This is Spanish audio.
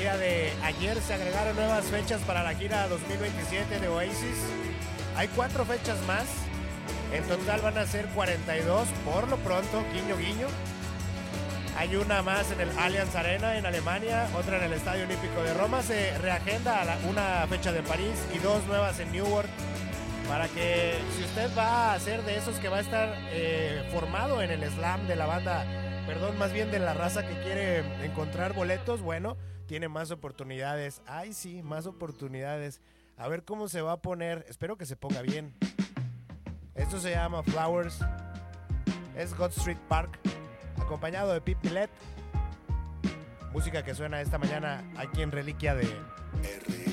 día de ayer se agregaron nuevas fechas para la gira 2027 de Oasis. Hay 4 fechas más. En total van a ser 42 por lo pronto, guiño guiño. Hay una más en el Allianz Arena en Alemania, otra en el Estadio Olímpico de Roma. Se reagenda una fecha de París y 2 nuevas en Newark. Para que si usted va a ser de esos que va a estar formado en el slam de la banda, perdón, más bien de la raza que quiere encontrar boletos, bueno, tiene más oportunidades. Ay, sí, más oportunidades. A ver cómo se va a poner. Espero que se ponga bien. Esto se llama Flowers. Es God Street Park, acompañado de Pip Pillet. Música que suena esta mañana aquí en Reliquia de R.